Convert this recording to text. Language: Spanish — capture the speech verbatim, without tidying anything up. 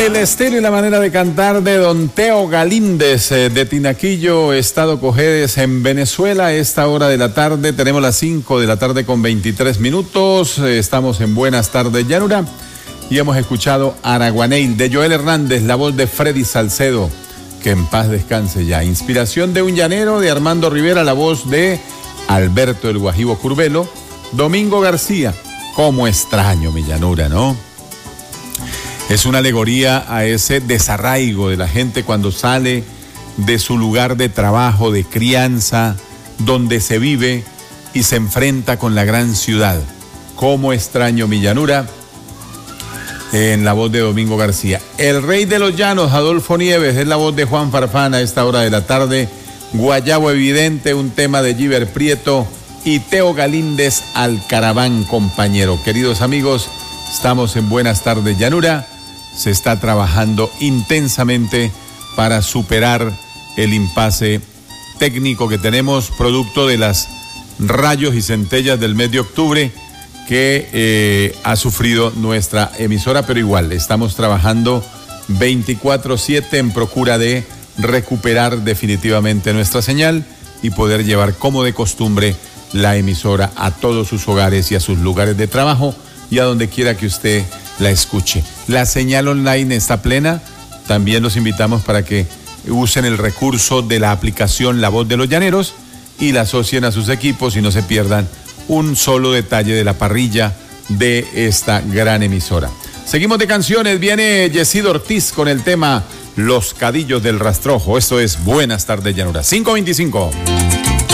El estilo y la manera de cantar de don Teo Galíndez, eh, de Tinaquillo, Estado Cojedes, en Venezuela. A esta hora de la tarde, tenemos las cinco de la tarde con veintitrés minutos. Eh, estamos en Buenas Tardes Llanura y hemos escuchado Araguaneil de Joel Hernández, la voz de Freddy Salcedo, que en paz descanse ya. Inspiración de un llanero de Armando Rivera, la voz de Alberto el Guajibo Curbelo. Domingo García, cómo extraño mi llanura, ¿no? Es una alegoría a ese desarraigo de la gente cuando sale de su lugar de trabajo, de crianza, donde se vive y se enfrenta con la gran ciudad. Cómo extraño mi llanura, en la voz de Domingo García. El Rey de los Llanos, Adolfo Nieves, es la voz de Juan Farfán a esta hora de la tarde. Guayabo Evidente, un tema de Giver Prieto y Teo Galíndez, Alcaraván, compañero. Queridos amigos, estamos en Buenas Tardes Llanura. Se está trabajando intensamente para superar el impasse técnico que tenemos, producto de las rayos y centellas del mes de octubre que eh, ha sufrido nuestra emisora, pero igual estamos trabajando veinticuatro siete en procura de recuperar definitivamente nuestra señal y poder llevar como de costumbre la emisora a todos sus hogares y a sus lugares de trabajo y a donde quiera que usted la escuche. La señal online está plena. También los invitamos para que usen el recurso de la aplicación La Voz de los Llaneros y la asocien a sus equipos y no se pierdan un solo detalle de la parrilla de esta gran emisora. Seguimos de canciones. Viene Yesido Ortiz con el tema Los Cadillos del Rastrojo. Esto es Buenas Tardes Llanura. cinco veinticinco.